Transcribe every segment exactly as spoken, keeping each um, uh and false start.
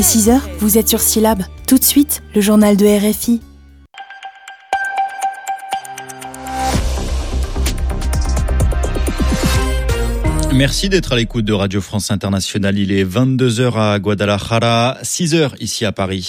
est six heures, vous êtes sur Syllab. Tout de suite, le journal de R F I. Merci d'être à l'écoute de Radio France Internationale. Il est vingt-deux heures à Guadalajara, six heures ici à Paris.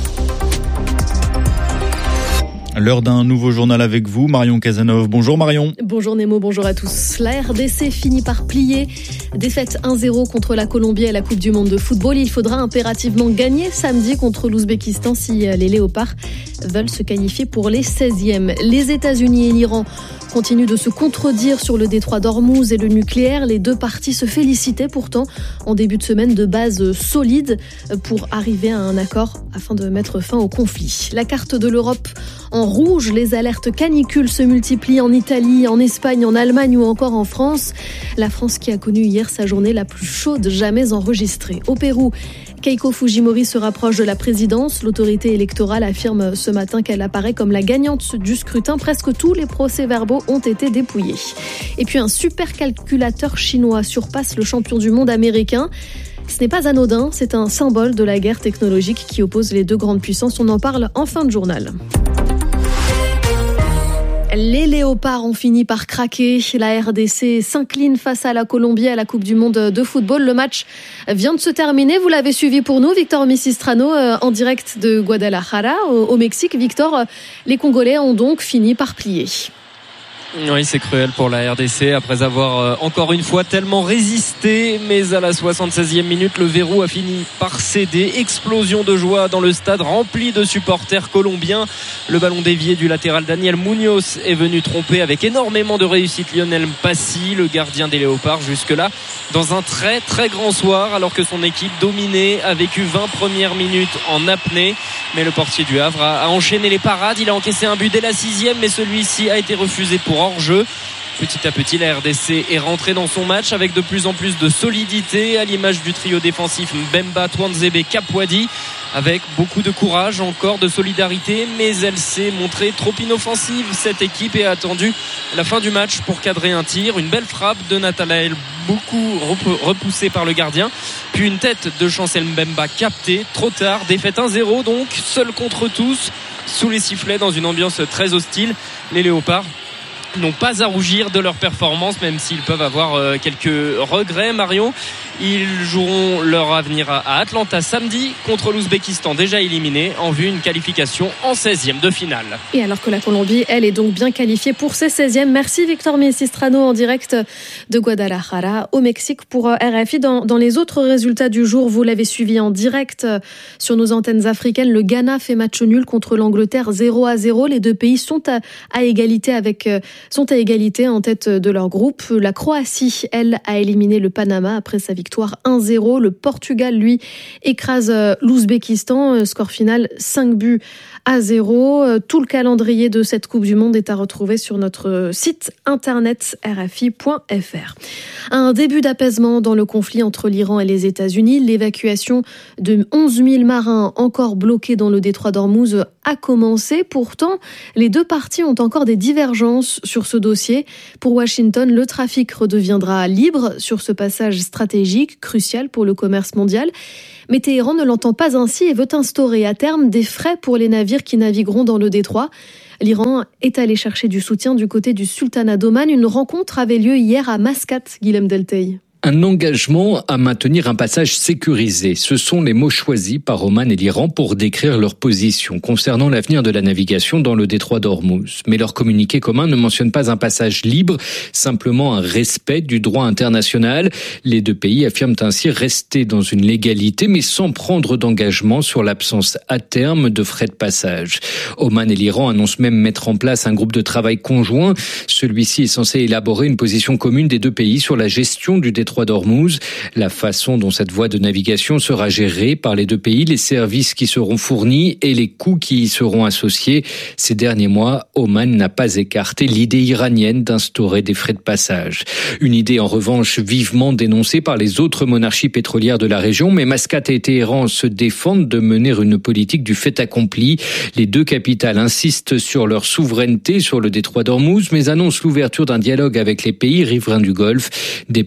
L'heure d'un nouveau journal avec vous, Marion Cazeneuve. Bonjour Marion. Bonjour Nemo, bonjour à tous. La R D C finit par plier. Défaite un zéro contre la Colombie à la Coupe du Monde de football. Il faudra impérativement gagner samedi contre l'Ouzbékistan si les Léopards veulent se qualifier pour les seizièmes. Les États-Unis et l'Iran continuent de se contredire sur le détroit d'Ormuz et le nucléaire. Les deux parties se félicitaient pourtant en début de semaine de bases solides pour arriver à un accord afin de mettre fin au conflit. La carte de l'Europe en rouge, les alertes canicules se multiplient en Italie, en Espagne, en Allemagne ou encore en France. La France qui a connu hier sa journée la plus chaude jamais enregistrée. Au Pérou, Keiko Fujimori se rapproche de la présidence. L'autorité électorale affirme ce matin qu'elle apparaît comme la gagnante du scrutin. Presque tous les procès-verbaux ont été dépouillés. Et puis un supercalculateur chinois surpasse le champion du monde américain. Ce n'est pas anodin, c'est un symbole de la guerre technologique qui oppose les deux grandes puissances. On en parle en fin de journal. Les Léopards ont fini par craquer. La R D C s'incline face à la Colombie à la Coupe du Monde de football. Le match vient de se terminer. Vous l'avez suivi pour nous, Victor Misistrano, en direct de Guadalajara, au Mexique. Victor, les Congolais ont donc fini par plier. Oui, c'est cruel pour la R D C après avoir euh, encore une fois tellement résisté, mais à la soixante-seizième minute, le verrou a fini par céder. Explosion de joie dans le stade rempli de supporters colombiens. Le ballon dévié du latéral Daniel Munoz est venu tromper avec énormément de réussite Lionel Mpassi, le gardien des Léopards, jusque-là dans un très très grand soir, alors que son équipe dominée a vécu vingt premières minutes en apnée. Mais le portier du Havre a, a enchaîné les parades. Il a encaissé un but dès la sixième, mais celui-ci a été refusé pour hors-jeu. Petit à petit, la R D C est rentrée dans son match avec de plus en plus de solidité, à l'image du trio défensif Mbemba, Twanzebe, Kapwadi, avec beaucoup de courage, encore de solidarité, mais elle s'est montrée trop inoffensive, cette équipe, et a attendu la fin du match pour cadrer un tir. Une belle frappe de Nathanaël, beaucoup repoussée par le gardien, puis une tête de Chancel Mbemba captée trop tard. Défaite un zéro donc, seul contre tous, sous les sifflets, dans une ambiance très hostile. Les Léopards n'ont pas à rougir de leur performance, même s'ils peuvent avoir euh, quelques regrets. Marion, ils joueront leur avenir à Atlanta samedi contre l'Ouzbékistan, déjà éliminé, en vue d'une qualification en seizième de finale. Et alors que la Colombie, elle, est donc bien qualifiée pour ses seizièmes. Merci Victor Misistrano en direct de Guadalajara au Mexique pour R F I. Dans, dans les autres résultats du jour, vous l'avez suivi en direct sur nos antennes africaines. Le Ghana fait match nul contre l'Angleterre, zéro à zéro. Les deux pays sont à, à égalité avec sont à égalité en tête de leur groupe. La Croatie, elle, a éliminé le Panama après sa victoire un zéro. Le Portugal, lui, écrase l'Ouzbékistan. Score final cinq buts à zéro. Tout le calendrier de cette Coupe du Monde est à retrouver sur notre site internet r f i point f r. Un début d'apaisement dans le conflit entre l'Iran et les États-Unis. L'évacuation de onze mille marins encore bloqués dans le détroit d'Ormuz a commencé. Pourtant, les deux parties ont encore des divergences sur ce dossier. Pour Washington, le trafic redeviendra libre sur ce passage stratégique, crucial pour le commerce mondial. Mais Téhéran ne l'entend pas ainsi et veut instaurer à terme des frais pour les navires qui navigueront dans le détroit. L'Iran est allé chercher du soutien du côté du sultanat d'Oman. Une rencontre avait lieu hier à Mascate, Guilhem Delteil. Un engagement à maintenir un passage sécurisé. Ce sont les mots choisis par Oman et l'Iran pour décrire leur position concernant l'avenir de la navigation dans le détroit d'Ormuz. Mais leur communiqué commun ne mentionne pas un passage libre, simplement un respect du droit international. Les deux pays affirment ainsi rester dans une légalité, mais sans prendre d'engagement sur l'absence à terme de frais de passage. Oman et l'Iran annoncent même mettre en place un groupe de travail conjoint. Celui-ci est censé élaborer une position commune des deux pays sur la gestion du détroit d'Ormuz, la façon dont cette voie de navigation sera gérée par les deux pays, les services qui seront fournis et les coûts qui y seront associés. Ces derniers mois, Oman n'a pas écarté l'idée iranienne d'instaurer des frais de passage. Une idée en revanche vivement dénoncée par les autres monarchies pétrolières de la région, mais Mascate et Téhéran se défendent de mener une politique du fait accompli. Les deux capitales insistent sur leur souveraineté sur le détroit d'Ormuz, mais annoncent l'ouverture d'un dialogue avec les pays riverains du Golfe, des pays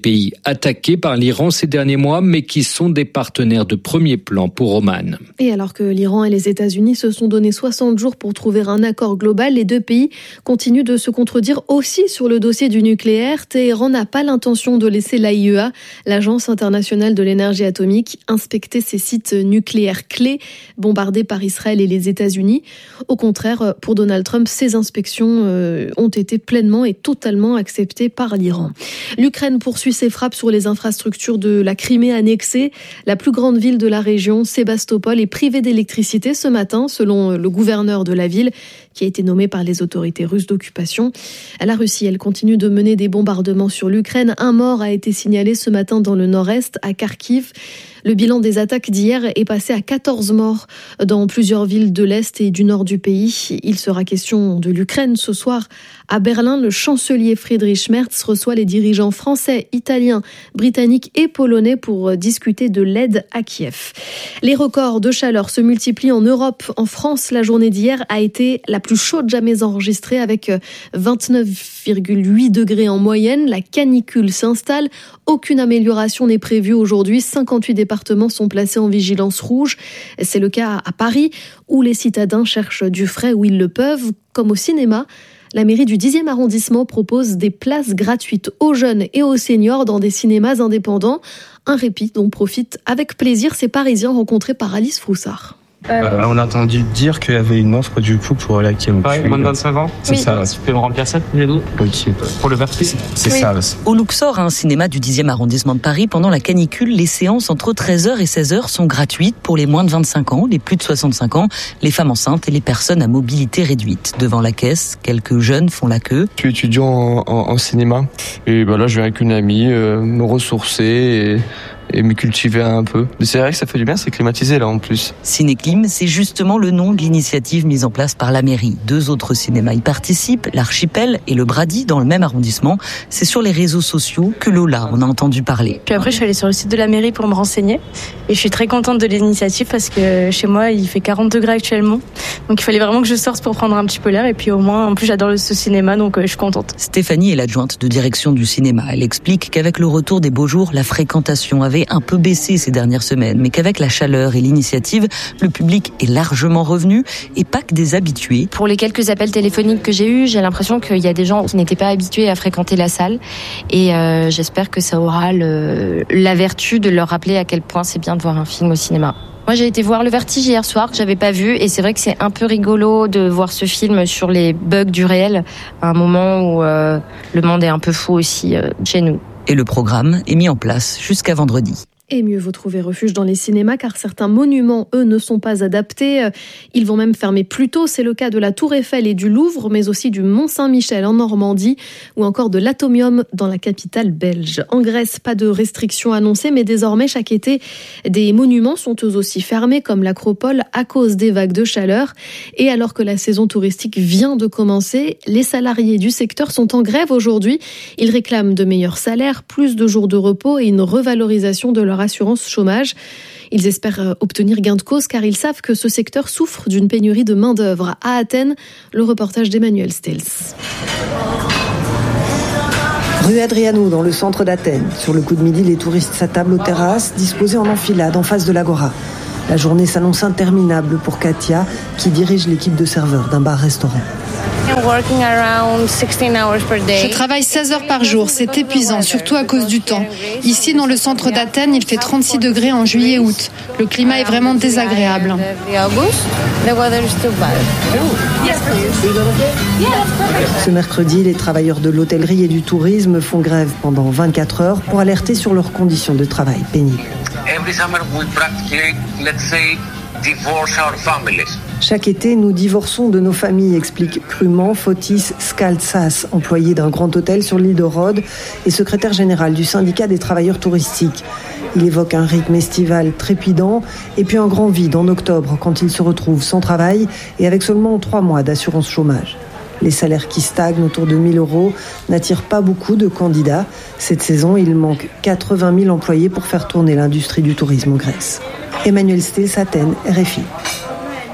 attaqués par l'Iran ces derniers mois, mais qui sont des partenaires de premier plan pour Oman. Et alors que l'Iran et les États-Unis se sont donné soixante jours pour trouver un accord global, les deux pays continuent de se contredire aussi sur le dossier du nucléaire. Téhéran n'a pas l'intention de laisser l'A I E A, l'Agence internationale de l'énergie atomique, inspecter ses sites nucléaires clés bombardés par Israël et les États-Unis. Au contraire, pour Donald Trump, ces inspections euh, ont été pleinement et totalement acceptées par l'Iran. L'Ukraine poursuit ses frappes sur les infrastructures de la Crimée annexée. La plus grande ville de la région, Sébastopol, est privée d'électricité ce matin, selon le gouverneur de la ville, qui a été nommé par les autorités russes d'occupation. La Russie, elle continue de mener des bombardements sur l'Ukraine. Un mort a été signalé ce matin dans le nord-est, à Kharkiv. Le bilan des attaques d'hier est passé à quatorze morts dans plusieurs villes de l'Est et du nord du pays. Il sera question de l'Ukraine ce soir. À Berlin, le chancelier Friedrich Merz reçoit les dirigeants français, italiens, britanniques et polonais pour discuter de l'aide à Kiev. Les records de chaleur se multiplient en Europe. En France, la journée d'hier a été la plus chaude jamais enregistrée avec vingt-neuf virgule huit degrés en moyenne. La canicule s'installe. Aucune amélioration n'est prévue aujourd'hui. cinquante-huit départements sont placés en vigilance rouge. C'est le cas à Paris, où les citadins cherchent du frais où ils le peuvent, comme au cinéma. La mairie du dixième arrondissement propose des places gratuites aux jeunes et aux seniors dans des cinémas indépendants. Un répit dont profitent avec plaisir ces Parisiens rencontrés par Alice Froussard. Euh, on a entendu dire qu'il y avait une offre du coup pour la Kim. Ouais, moins de vingt-cinq ans. C'est oui. ça. Tu peux me remplir ça, les deux. Ok. Pour le vertige. C'est oui. ça. Au Luxor, un cinéma du dixième arrondissement de Paris, pendant la canicule, les séances entre treize heures et seize heures sont gratuites pour les moins de vingt-cinq ans, les plus de soixante-cinq ans, les femmes enceintes et les personnes à mobilité réduite. Devant la caisse, quelques jeunes font la queue. Je suis étudiant en, en, en cinéma et bah là je viens avec une amie euh, me ressourcer et et me cultiver un peu. Mais c'est vrai que ça fait du bien, c'est climatisé là en plus. Cinéclim, c'est justement le nom de l'initiative mise en place par la mairie. Deux autres cinémas y participent, l'Archipel et le Brady dans le même arrondissement. C'est sur les réseaux sociaux que Lola en a entendu parler. Puis après, je suis allée sur le site de la mairie pour me renseigner et je suis très contente de l'initiative parce que chez moi, il fait quarante degrés actuellement. Donc il fallait vraiment que je sorte pour prendre un petit peu l'air et puis au moins, en plus j'adore ce cinéma donc je suis contente. Stéphanie est l'adjointe de direction du cinéma. Elle explique qu'avec le retour des beaux jours, la fréquentation avait un peu baissé ces dernières semaines, mais qu'avec la chaleur et l'initiative, le public est largement revenu et pas que des habitués. Pour les quelques appels téléphoniques que j'ai eus, j'ai l'impression qu'il y a des gens qui n'étaient pas habitués à fréquenter la salle et euh, j'espère que ça aura le, la vertu de leur rappeler à quel point c'est bien de voir un film au cinéma. Moi, j'ai été voir Le Vertige hier soir, que j'avais pas vu, et c'est vrai que c'est un peu rigolo de voir ce film sur les bugs du réel, à un moment où euh, le monde est un peu fou aussi euh, chez nous. Et le programme est mis en place jusqu'à vendredi. Et mieux vaut trouver refuge dans les cinémas car certains monuments, eux, ne sont pas adaptés. Ils vont même fermer plus tôt. C'est le cas de la Tour Eiffel et du Louvre, mais aussi du Mont-Saint-Michel en Normandie ou encore de l'Atomium dans la capitale belge. En Grèce, pas de restrictions annoncées, mais désormais, chaque été, des monuments sont eux aussi fermés comme l'Acropole à cause des vagues de chaleur. Et alors que la saison touristique vient de commencer, les salariés du secteur sont en grève aujourd'hui. Ils réclament de meilleurs salaires, plus de jours de repos et une revalorisation de leur assurance chômage. Ils espèrent obtenir gain de cause car ils savent que ce secteur souffre d'une pénurie de main-d'œuvre. À Athènes, le reportage d'Emmanuel Stels. Rue Adriano, dans le centre d'Athènes. Sur le coup de midi, les touristes s'attablent aux terrasses, disposées en enfilade en face de l'Agora. La journée s'annonce interminable pour Katia, qui dirige l'équipe de serveurs d'un bar-restaurant. Je travaille seize heures par jour, c'est épuisant, surtout à cause du temps. Ici, dans le centre d'Athènes, il fait trente-six degrés en juillet et août. Le climat est vraiment désagréable. Ce mercredi, les travailleurs de l'hôtellerie et du tourisme font grève pendant vingt-quatre heures pour alerter sur leurs conditions de travail pénibles. Chaque été, nous divorçons de nos familles, explique crûment Fotis Skaltsas, employé d'un grand hôtel sur l'île de Rhodes et secrétaire général du syndicat des travailleurs touristiques. Il évoque un rythme estival trépidant et puis un grand vide en octobre quand il se retrouve sans travail et avec seulement trois mois d'assurance chômage. Les salaires qui stagnent autour de mille euros n'attirent pas beaucoup de candidats. Cette saison, il manque quatre-vingt mille employés pour faire tourner l'industrie du tourisme en Grèce. Emmanuel Stels, Athènes, R F I.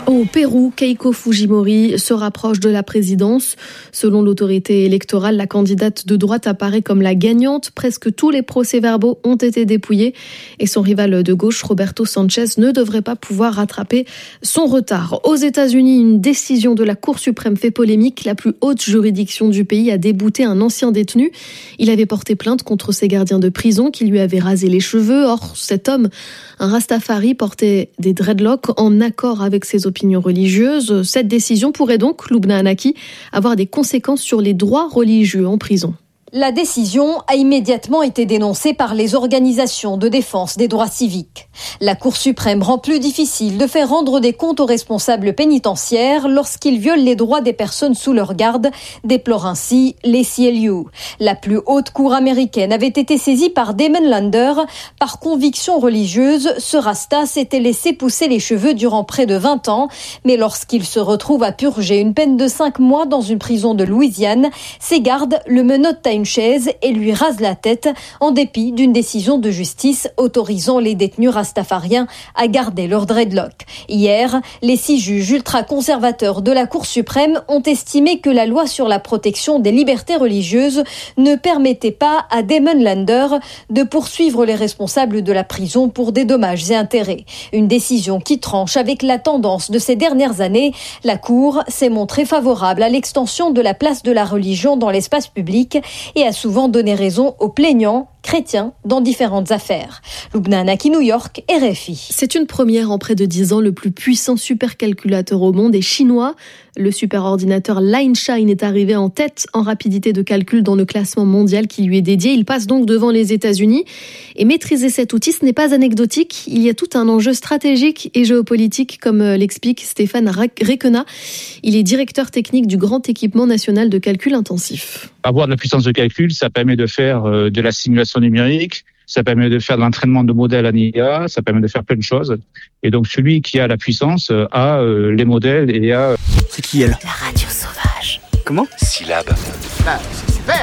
Au Pérou, Keiko Fujimori se rapproche de la présidence. Selon l'autorité électorale, la candidate de droite apparaît comme la gagnante. Presque tous les procès-verbaux ont été dépouillés et son rival de gauche, Roberto Sanchez, ne devrait pas pouvoir rattraper son retard. Aux États-Unis, une décision de la Cour suprême fait polémique. La plus haute juridiction du pays a débouté un ancien détenu. Il avait porté plainte contre ses gardiens de prison qui lui avaient rasé les cheveux. Or, cet homme, un Rastafari, portait des dreadlocks en accord avec ses opinions religieuses. Cette décision pourrait donc, Lubna Anaki, avoir des conséquences sur les droits religieux en prison. La décision a immédiatement été dénoncée par les organisations de défense des droits civiques. La Cour suprême rend plus difficile de faire rendre des comptes aux responsables pénitentiaires lorsqu'ils violent les droits des personnes sous leur garde, déplore ainsi l'A C L U. La plus haute cour américaine avait été saisie par Damon Lander. Par conviction religieuse, ce Rasta s'était laissé pousser les cheveux durant près de vingt ans, mais lorsqu'il se retrouve à purger une peine de cinq mois dans une prison de Louisiane, ses gardes le menottent à une chaise et lui rase la tête en dépit d'une décision de justice autorisant les détenus rastafariens à garder leurs dreadlocks. Hier, les six juges ultra-conservateurs de la Cour suprême ont estimé que la loi sur la protection des libertés religieuses ne permettait pas à Damon Lander de poursuivre les responsables de la prison pour des dommages et intérêts. Une décision qui tranche avec la tendance de ces dernières années. La Cour s'est montrée favorable à l'extension de la place de la religion dans l'espace public et a souvent donné raison aux plaignants chrétiens dans différentes affaires. Lubna Anaki, New York, R F I. C'est une première en près de dix ans. Le plus puissant supercalculateur au monde est chinois. Le superordinateur Lineshine est arrivé en tête en rapidité de calcul dans le classement mondial qui lui est dédié. Il passe donc devant les États-Unis. Et maîtriser cet outil, ce n'est pas anecdotique. Il y a tout un enjeu stratégique et géopolitique, comme l'explique Stéphane Requena. Il est directeur technique du grand équipement national de calcul intensif. Avoir de la puissance de calcul, ça permet de faire de la simulation numérique, ça permet de faire de l'entraînement de modèles en I A, ça permet de faire plein de choses. Et donc celui qui a la puissance a les modèles et a... C'est qui elle ? La radio sauvage. Comment ? Syllabe. Ah, c'est super.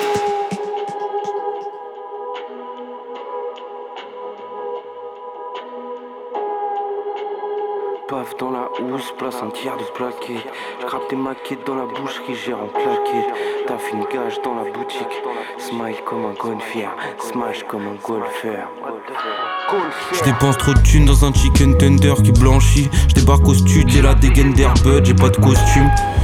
Paf dans la housse, place un tiers de plaqué. J'grappe des maquettes dans la boucherie, gère en plaquette. T'as fait une gage dans la boutique. Smile comme un gonfier, smash comme un golfeur. J'dépense trop de thunes dans un chicken tender qui blanchit. J'débarque au stud et la dégaine d'Airbud, j'ai pas de costume.